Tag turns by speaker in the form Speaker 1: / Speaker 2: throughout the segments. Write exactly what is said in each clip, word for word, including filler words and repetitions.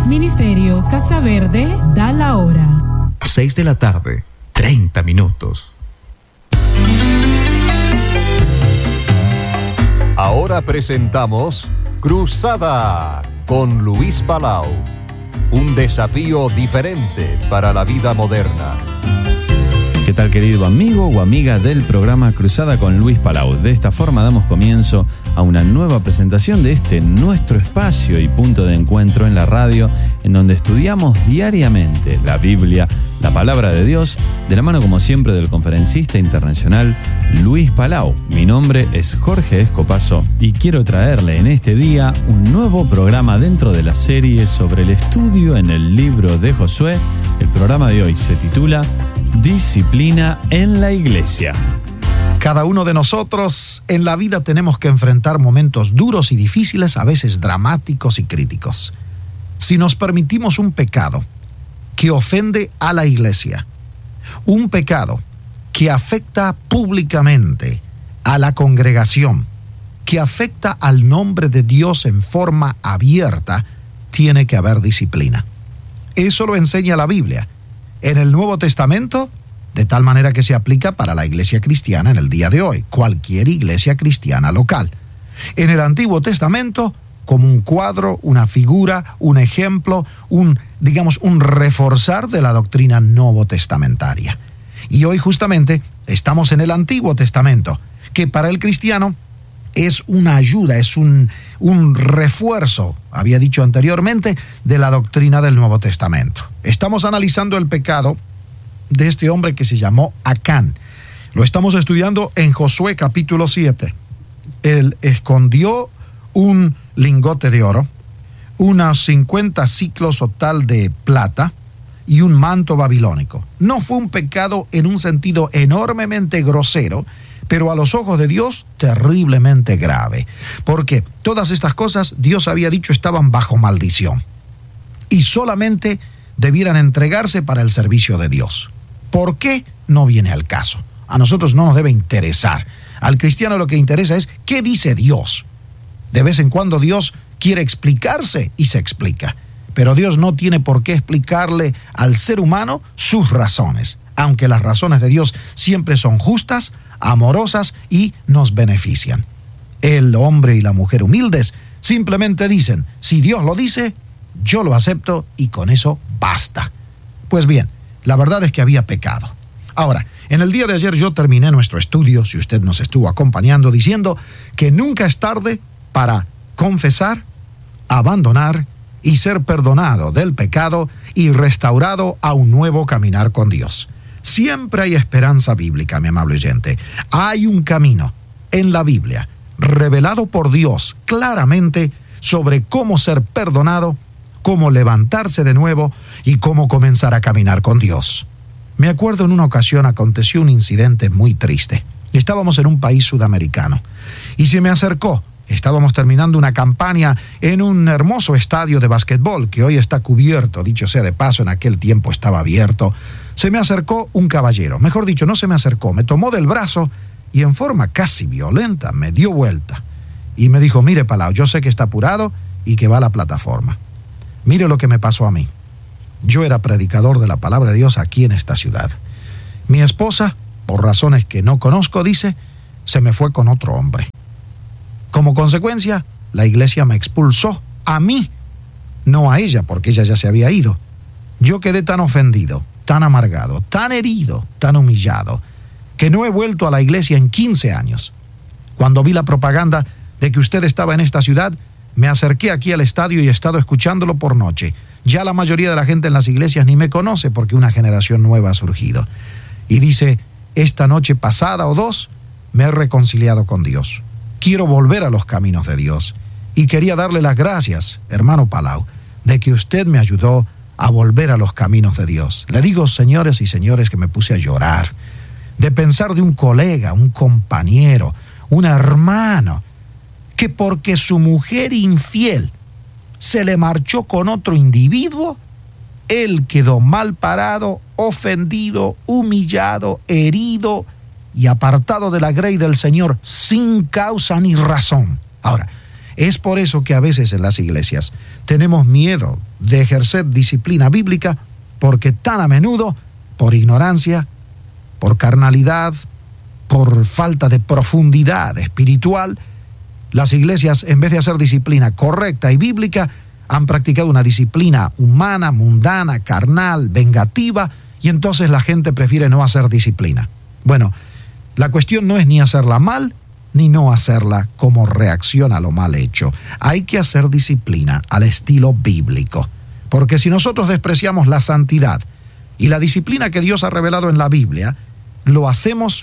Speaker 1: Ministerios Casa Verde da la hora.
Speaker 2: seis de la tarde, treinta minutos.
Speaker 3: Ahora presentamos Cruzada con Luis Palau. Un desafío diferente para la vida moderna.
Speaker 4: ¿Qué tal, querido amigo o amiga del programa Cruzada con Luis Palau? De esta forma damos comienzo a una nueva presentación de este nuestro espacio y punto de encuentro en la radio, en donde estudiamos diariamente la Biblia, la palabra de Dios, de la mano como siempre del conferencista internacional Luis Palau. Mi nombre es Jorge Escopazo y quiero traerle en este día un nuevo programa dentro de la serie sobre el estudio en el libro de Josué. El programa de hoy se titula Disciplina en la Iglesia.
Speaker 5: Cada uno de nosotros en la vida tenemos que enfrentar momentos duros y difíciles, a veces dramáticos y críticos. Si nos permitimos un pecado que ofende a la iglesia, un pecado que afecta públicamente a la congregación, que afecta al nombre de Dios en forma abierta, tiene que haber disciplina. Eso lo enseña la Biblia en el Nuevo Testamento, de tal manera que se aplica para la iglesia cristiana en el día de hoy, cualquier iglesia cristiana local. En el Antiguo Testamento, como un cuadro, una figura, un ejemplo, un, digamos, un reforzar de la doctrina novotestamentaria. Y hoy justamente estamos en el Antiguo Testamento, que para el cristiano es una ayuda, es un, un refuerzo, había dicho anteriormente, de la doctrina del Nuevo Testamento. Estamos analizando el pecado de este hombre que se llamó Acán. Lo estamos estudiando en Josué capítulo siete. Él escondió un lingote de oro, unos cincuenta ciclos o tal de plata y un manto babilónico. No fue un pecado en un sentido enormemente grosero, pero a los ojos de Dios terriblemente grave, porque todas estas cosas Dios había dicho estaban bajo maldición y solamente debieran entregarse para el servicio de Dios. ¿Por qué? No viene al caso. A nosotros no nos debe interesar. Al cristiano lo que interesa es ¿qué dice Dios? De vez en cuando Dios quiere explicarse y se explica, pero Dios no tiene por qué explicarle al ser humano sus razones, aunque las razones de Dios siempre son justas, amorosas y nos benefician. El hombre y la mujer humildes simplemente dicen, si Dios lo dice, yo lo acepto y con eso basta. Pues bien, la verdad es que había pecado. Ahora, en el día de ayer yo terminé nuestro estudio, si usted nos estuvo acompañando, diciendo que nunca es tarde para confesar, abandonar y ser perdonado del pecado y restaurado a un nuevo caminar con Dios. Siempre hay esperanza bíblica, mi amable oyente. Hay un camino en la Biblia revelado por Dios claramente sobre cómo ser perdonado, cómo levantarse de nuevo y cómo comenzar a caminar con Dios. Me acuerdo en una ocasión aconteció un incidente muy triste. Estábamos en un país sudamericano y se me acercó. Estábamos terminando una campaña en un hermoso estadio de básquetbol que hoy está cubierto, dicho sea de paso, en aquel tiempo estaba abierto. Se me acercó un caballero, mejor dicho, no se me acercó, me tomó del brazo y en forma casi violenta me dio vuelta y me dijo, mire Palau, yo sé que está apurado y que va a la plataforma. Mire lo que me pasó a mí. Yo era predicador de la palabra de Dios aquí en esta ciudad. Mi esposa, por razones que no conozco, dice, se me fue con otro hombre. Como consecuencia, la iglesia me expulsó a mí, no a ella, porque ella ya se había ido. Yo quedé tan ofendido, tan amargado, tan herido, tan humillado, que no he vuelto a la iglesia en quince años. Cuando vi la propaganda de que usted estaba en esta ciudad, me acerqué aquí al estadio y he estado escuchándolo por noche. Ya la mayoría de la gente en las iglesias ni me conoce porque una generación nueva ha surgido. Y dice, esta noche pasada o dos, me he reconciliado con Dios. Quiero volver a los caminos de Dios. Y quería darle las gracias, hermano Palau, de que usted me ayudó a volver a los caminos de Dios. Le digo, señores y señores, que me puse a llorar, de pensar de un colega, un compañero, un hermano, que porque su mujer infiel se le marchó con otro individuo, él quedó mal parado, ofendido, humillado, herido y apartado de la grey del Señor sin causa ni razón. Ahora, es por eso que a veces en las iglesias tenemos miedo de ejercer disciplina bíblica porque tan a menudo, por ignorancia, por carnalidad, por falta de profundidad espiritual, las iglesias, en vez de hacer disciplina correcta y bíblica, han practicado una disciplina humana, mundana, carnal, vengativa, y entonces la gente prefiere no hacer disciplina. Bueno, la cuestión no es ni hacerla mal, ni no hacerla como reacción a lo mal hecho. Hay que hacer disciplina al estilo bíblico, porque si nosotros despreciamos la santidad y la disciplina que Dios ha revelado en la Biblia, lo hacemos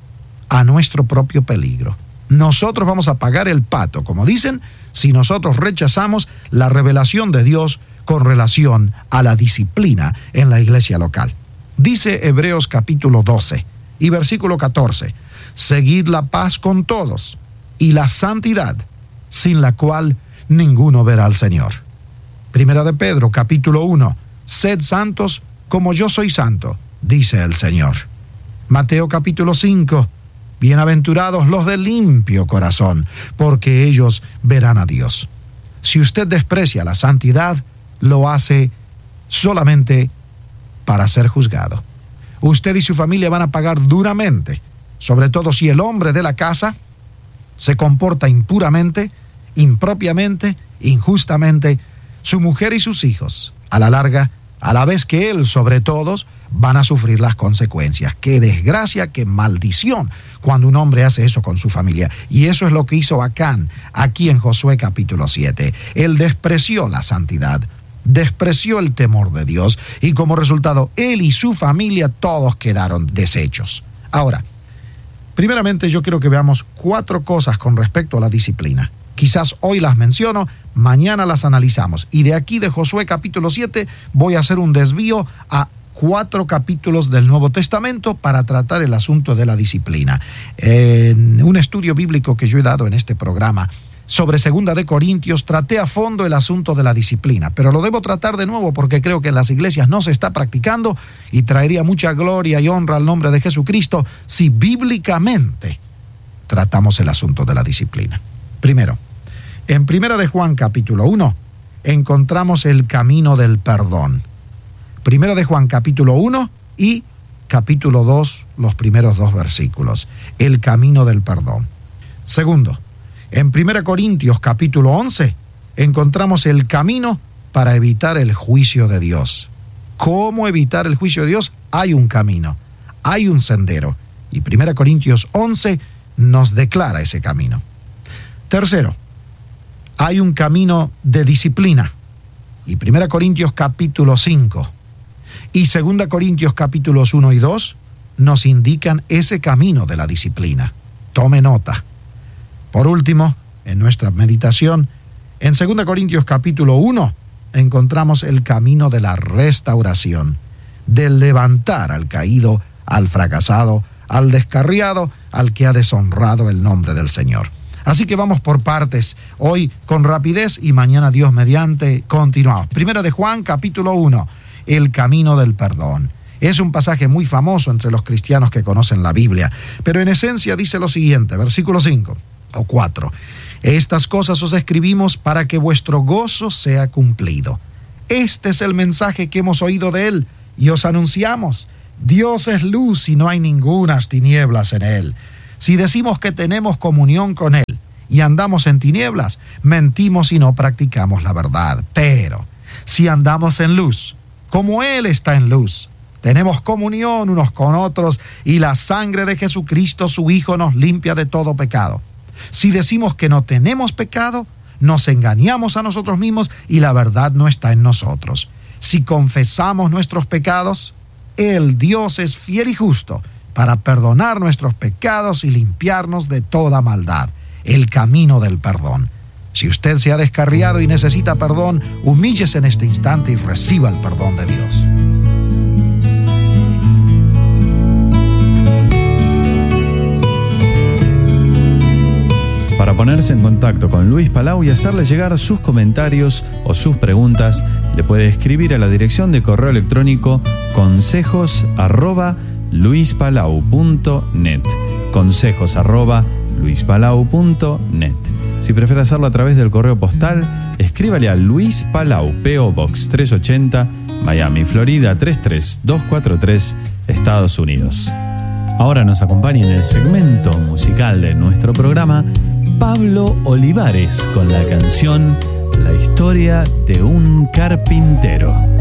Speaker 5: a nuestro propio peligro. Nosotros vamos a pagar el pato, como dicen, si nosotros rechazamos la revelación de Dios con relación a la disciplina en la iglesia local. Dice Hebreos capítulo doce y versículo catorce, seguid la paz con todos y la santidad, sin la cual ninguno verá al Señor. Primera de Pedro capítulo uno, sed santos como yo soy santo, dice el Señor. Mateo capítulo cinco, bienaventurados los de limpio corazón, porque ellos verán a Dios. Si usted desprecia la santidad, lo hace solamente para ser juzgado. Usted y su familia van a pagar duramente, sobre todo si el hombre de la casa se comporta impuramente, impropiamente, injustamente. Su mujer y sus hijos, a la larga, a la vez que él sobre todos, van a sufrir las consecuencias. ¡Qué desgracia, qué maldición cuando un hombre hace eso con su familia! Y eso es lo que hizo Acán aquí en Josué capítulo siete. Él despreció la santidad, despreció el temor de Dios, y como resultado, él y su familia todos quedaron deshechos. Ahora, primeramente yo quiero que veamos cuatro cosas con respecto a la disciplina. Quizás hoy las menciono, mañana las analizamos. Y de aquí de Josué capítulo siete voy a hacer un desvío a cuatro capítulos del Nuevo Testamento para tratar el asunto de la disciplina. En un estudio bíblico que yo he dado en este programa sobre Segunda de Corintios, traté a fondo el asunto de la disciplina, pero lo debo tratar de nuevo porque creo que en las iglesias no se está practicando y traería mucha gloria y honra al nombre de Jesucristo si bíblicamente tratamos el asunto de la disciplina. Primero, en Primera de Juan capítulo uno encontramos el camino del perdón. Primera de Juan capítulo uno y capítulo dos, los primeros dos versículos. El camino del perdón. Segundo, en Primera Corintios capítulo once encontramos el camino para evitar el juicio de Dios. ¿Cómo evitar el juicio de Dios? Hay un camino, hay un sendero. Y Primera Corintios once nos declara ese camino. Tercero, hay un camino de disciplina. Y Primera Corintios capítulo cinco y Segunda Corintios capítulos uno y dos nos indican ese camino de la disciplina. Tome nota. Por último, en nuestra meditación, en Segunda Corintios capítulo uno encontramos el camino de la restauración, del levantar al caído, al fracasado, al descarriado, al que ha deshonrado el nombre del Señor. Así que vamos por partes, hoy con rapidez y mañana Dios mediante continuamos. Primera de Juan capítulo uno, el camino del perdón. Es un pasaje muy famoso entre los cristianos que conocen la Biblia, pero en esencia dice lo siguiente, versículo cinco o cuatro. Estas cosas os escribimos para que vuestro gozo sea cumplido. Este es el mensaje que hemos oído de él y os anunciamos. Dios es luz y no hay ningunas tinieblas en él. Si decimos que tenemos comunión con él y andamos en tinieblas, mentimos y no practicamos la verdad. Pero si andamos en luz, como él está en luz, tenemos comunión unos con otros y la sangre de Jesucristo, su Hijo, nos limpia de todo pecado. Si decimos que no tenemos pecado, nos engañamos a nosotros mismos y la verdad no está en nosotros. Si confesamos nuestros pecados, Él, Dios, es fiel y justo para perdonar nuestros pecados y limpiarnos de toda maldad. El camino del perdón. Si usted se ha descarriado y necesita perdón, humíllese en este instante y reciba el perdón de Dios.
Speaker 4: Para ponerse en contacto con Luis Palau y hacerle llegar sus comentarios o sus preguntas, le puede escribir a la dirección de correo electrónico consejos arroba luispalau punto net. Consejos arroba luis palau punto net. Si prefiere hacerlo a través del correo postal, escríbale a Luis Palau, P O Box trescientos ochenta, Miami, Florida tres tres dos cuatro tres, Estados Unidos. Ahora nos acompaña en el segmento musical de nuestro programa Pablo Olivares con la canción La historia de un carpintero.